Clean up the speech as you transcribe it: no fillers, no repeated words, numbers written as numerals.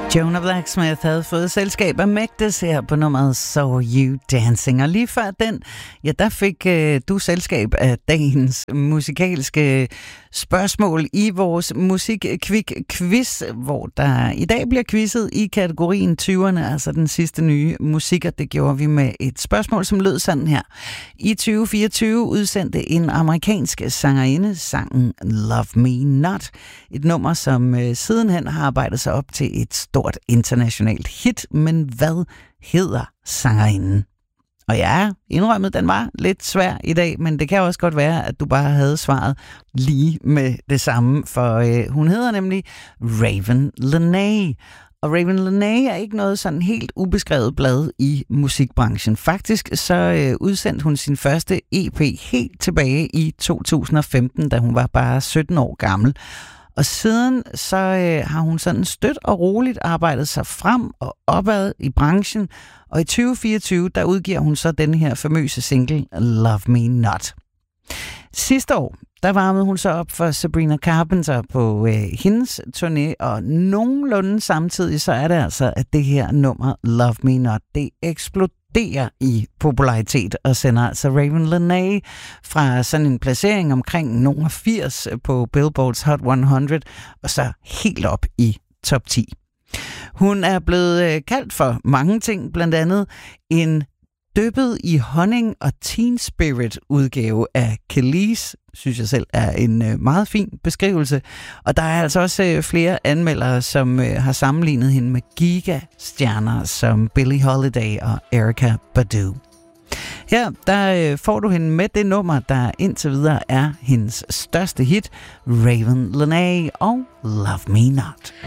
Jonah Blacksmith havde fået selskab af Magdes her på nummeret So You Dancing. Og lige før den, ja, der fik du selskab af dagens musikalske spørgsmål i vores musik-quiz, hvor der i dag bliver quizzet i kategorien 20'erne, altså den sidste nye musik, og det gjorde vi med et spørgsmål, som lød sådan her. I 2024 udsendte en amerikansk sangerinde sangen Love Me Not, et nummer, som sidenhen har arbejdet sig op til et stort internationalt hit, men hvad hedder sangerinden? Og ja, indrømmet, den var lidt svær i dag, men det kan også godt være, at du bare havde svaret lige med det samme, for hun hedder nemlig Raven Lenae. Og Raven Lenae er ikke noget sådan helt ubeskrevet blad i musikbranchen. Faktisk så udsendte hun sin første EP helt tilbage i 2015, da hun var bare 17 år gammel. Og siden så har hun sådan støt og roligt arbejdet sig frem og opad i branchen. Og i 2024, der udgiver hun så den her famøse single Love Me Not. Sidste år, der varmede hun så op for Sabrina Carpenter på hendes turné, og nogenlunde samtidig så er det altså, at det her nummer Love Me Not, det eksploderer i popularitet og sender altså Raven Lenae fra sådan en placering omkring nummer 80 på Billboard's Hot 100 og så helt op i top 10. Hun er blevet kaldt for mange ting, blandt andet en dyppet i honning og teen spirit udgave af Kelis, synes jeg selv er en meget fin beskrivelse. Og der er altså også flere anmeldere, som har sammenlignet hende med gigastjerner som Billie Holiday og Erykah Badu. Her der får du hende med det nummer, der indtil videre er hendes største hit, Raven Lenae og Love Me Not.